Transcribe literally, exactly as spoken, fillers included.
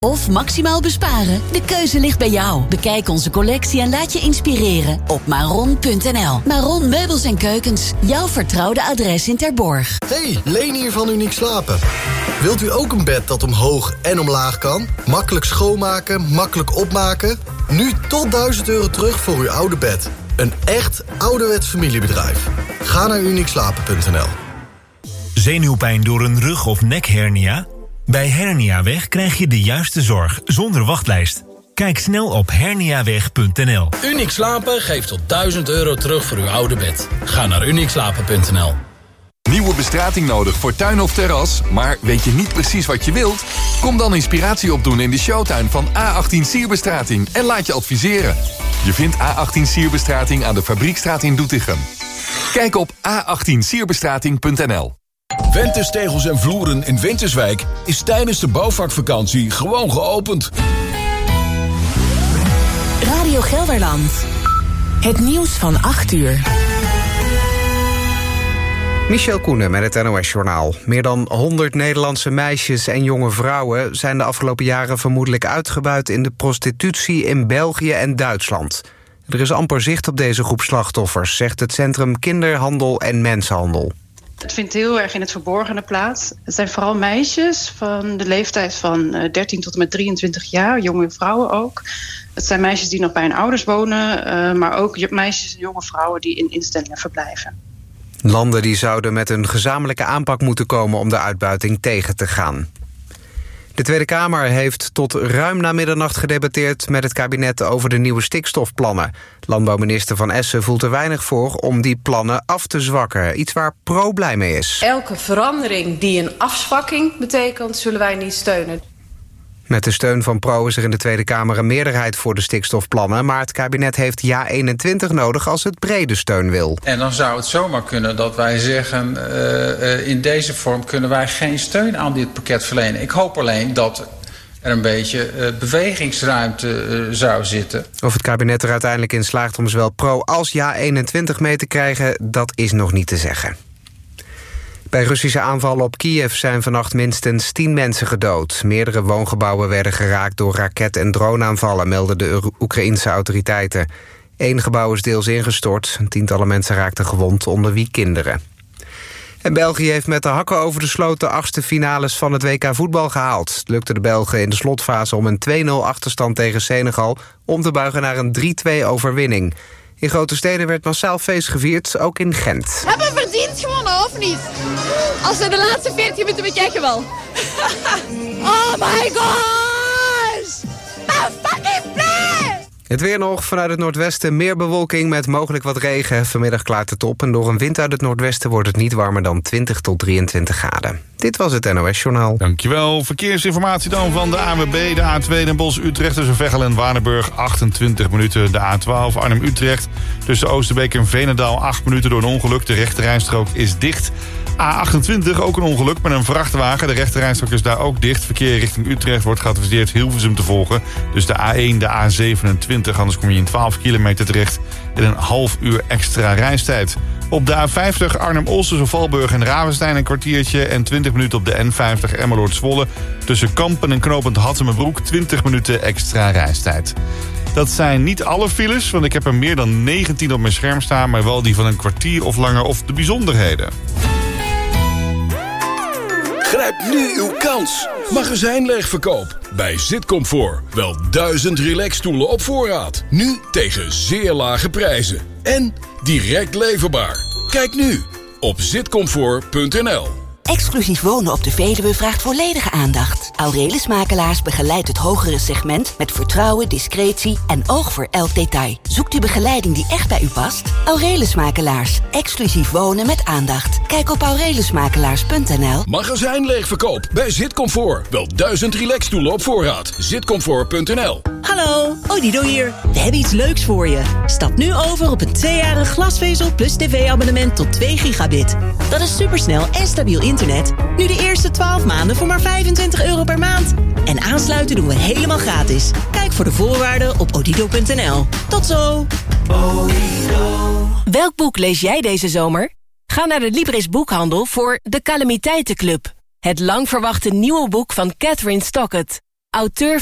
of maximaal besparen? De keuze ligt bij jou. Bekijk onze collectie en laat je inspireren op maron punt n l. Maron Meubels en Keukens. Jouw vertrouwde adres in Terborg. Hey, Leen hier van Uniek Slapen. Wilt u ook een bed dat omhoog en omlaag kan? Makkelijk schoonmaken, makkelijk opmaken? Nu tot duizend euro terug voor uw oude bed. Een echt ouderwets familiebedrijf. Ga naar uniek slapen punt n l. Zenuwpijn door een rug- of nekhernia? Bij Herniaweg krijg je de juiste zorg zonder wachtlijst. Kijk snel op herniaweg punt n l. Uniek Slapen geeft tot duizend euro terug voor uw oude bed. Ga naar uniek slapen punt n l. Nieuwe bestrating nodig voor tuin of terras, maar weet je niet precies wat je wilt? Kom dan inspiratie opdoen in de showtuin van A achttien Sierbestrating en laat je adviseren. Je vindt A achttien Sierbestrating aan de Fabriekstraat in Doetinchem. Kijk op a achttien sierbestrating punt n l. Ventus Tegels en Vloeren in Winterswijk is tijdens de bouwvakvakantie gewoon geopend. Radio Gelderland. Het nieuws van acht uur. Michel Koenen met het N O S-journaal. Meer dan honderd Nederlandse meisjes en jonge vrouwen zijn de afgelopen jaren vermoedelijk uitgebuit in de prostitutie in België en Duitsland. Er is amper zicht op deze groep slachtoffers, zegt het Centrum Kinderhandel en Mensenhandel. Het vindt heel erg in het verborgene plaats. Het zijn vooral meisjes van de leeftijd van dertien tot en met drieëntwintig jaar, jonge vrouwen ook. Het zijn meisjes die nog bij hun ouders wonen, uh, maar ook meisjes en jonge vrouwen die in instellingen verblijven. Landen die zouden met een gezamenlijke aanpak moeten komen om de uitbuiting tegen te gaan. De Tweede Kamer heeft tot ruim na middernacht gedebatteerd met het kabinet over de nieuwe stikstofplannen. Landbouwminister Van Essen voelt er weinig voor om die plannen af te zwakken. Iets waar Pro blij mee is. Elke verandering die een afzwakking betekent, zullen wij niet steunen. Met de steun van Pro is er in de Tweede Kamer een meerderheid voor de stikstofplannen, maar het kabinet heeft Ja eenentwintig nodig als het brede steun wil. En dan zou het zomaar kunnen dat wij zeggen, uh, uh, in deze vorm kunnen wij geen steun aan dit pakket verlenen. Ik hoop alleen dat er een beetje uh, bewegingsruimte uh, zou zitten. Of het kabinet er uiteindelijk in slaagt om zowel Pro als Ja eenentwintig mee te krijgen, dat is nog niet te zeggen. Bij Russische aanvallen op Kiev zijn vannacht minstens tien mensen gedood. Meerdere woongebouwen werden geraakt door raket- en droneaanvallen, melden de Oekraïense autoriteiten. Eén gebouw is deels ingestort. Tientallen mensen raakten gewond, onder wie kinderen. En België heeft met de hakken over de sloot de achtste finales van het W K voetbal gehaald. Het lukte de Belgen in de slotfase om een twee nul achterstand tegen Senegal om te buigen naar een drie twee overwinning. In grote steden werd massaal feest gevierd, ook in Gent. Hebben we verdiend gewonnen, of niet? Als we de laatste veertien minuten bekijken wel. Oh my gosh! I'm fucking blij! Het weer nog, vanuit het noordwesten meer bewolking met mogelijk wat regen. Vanmiddag klaart het op en door een wind uit het noordwesten wordt het niet warmer dan twintig tot drieëntwintig graden. Dit was het N O S-journaal. Dankjewel. Verkeersinformatie dan van de A N W B. De A twee Den Bosch-Utrecht tussen Veghel en Waardenburg achtentwintig minuten. De A twaalf Arnhem-Utrecht tussen Oosterbeek en Veenendaal acht minuten door een ongeluk. De rechterrijstrook is dicht. A achtentwintig, ook een ongeluk met een vrachtwagen. De rechterrijstrook is daar ook dicht. Verkeer richting Utrecht wordt geadviseerd Hilversum te volgen. Dus de A één, de A zevenentwintig, anders kom je in twaalf kilometer terecht. En een half uur extra reistijd. Op de A vijftig Arnhem-Os tussen Valburg en Ravenstein een kwartiertje. En twintig minuten op de N vijftig Emmeloord-Zwolle. Tussen Kampen en Knopend Hattemerbroek twintig minuten extra reistijd. Dat zijn niet alle files, want ik heb er meer dan negentien op mijn scherm staan, maar wel die van een kwartier of langer of de bijzonderheden. Grijp nu uw kans. Magazijnleegverkoop bij Zitcomfort. Wel duizend relaxstoelen op voorraad. Nu tegen zeer lage prijzen. En direct leverbaar. Kijk nu op zitcomfort punt n l. Exclusief wonen op de Veluwe vraagt volledige aandacht. Aurelius Makelaars begeleidt het hogere segment met vertrouwen, discretie en oog voor elk detail. Zoekt u begeleiding die echt bij u past? Aurelius Makelaars. Exclusief wonen met aandacht. Kijk op aurelius makelaars punt n l. Magazijnleegverkoop bij Zitcomfort. Wel duizend relaxstoelen op voorraad. zitcomfort punt n l. Hallo, Odido hier. We hebben iets leuks voor je. Stap nu over op een tweejarig glasvezel plus tv-abonnement tot twee gigabit. Dat is supersnel en stabiel internet. Nu de eerste twaalf maanden voor maar vijfentwintig euro per maand. En aansluiten doen we helemaal gratis. Kijk voor de voorwaarden op odido punt n l. Tot zo! Odido. Welk boek lees jij deze zomer? Ga naar de Libris Boekhandel voor De Calamiteitenclub. Het lang verwachte nieuwe boek van Catherine Stockett. Auteur